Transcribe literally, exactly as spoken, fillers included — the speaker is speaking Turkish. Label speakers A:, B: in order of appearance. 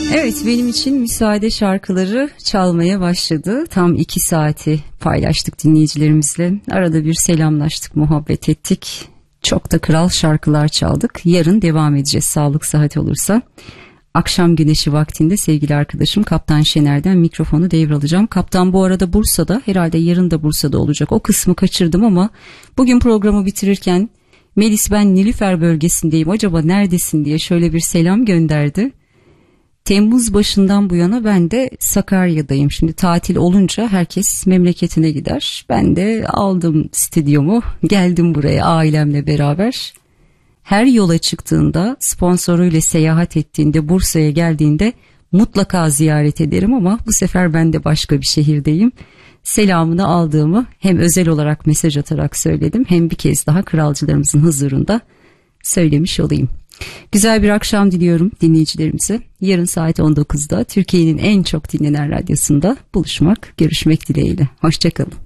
A: Evet, benim için müsaade şarkıları çalmaya başladı. Tam iki saati paylaştık dinleyicilerimizle. Arada bir selamlaştık, muhabbet ettik. Çok da kral şarkılar çaldık. Yarın devam edeceğiz sağlık sıhhat olursa. Akşam güneşi vaktinde sevgili arkadaşım Kaptan Şener'den mikrofonu devralacağım. Kaptan bu arada Bursa'da, herhalde yarın da Bursa'da olacak. O kısmı kaçırdım ama bugün programı bitirirken Melis ben Nilüfer bölgesindeyim, acaba neredesin diye şöyle bir selam gönderdi. Temmuz başından bu yana ben de Sakarya'dayım. Şimdi tatil olunca herkes memleketine gider. Ben de aldım stüdyomu, geldim buraya ailemle beraber. Her yola çıktığında, sponsoruyla seyahat ettiğinde, Bursa'ya geldiğinde mutlaka ziyaret ederim ama bu sefer ben de başka bir şehirdeyim. Selamını aldığımı hem özel olarak mesaj atarak söyledim, hem bir kez daha kralcılarımızın huzurunda söylemiş olayım. Güzel bir akşam diliyorum dinleyicilerimize. Yarın saat on dokuzda Türkiye'nin en çok dinlenen radyosunda buluşmak, görüşmek dileğiyle. Hoşçakalın.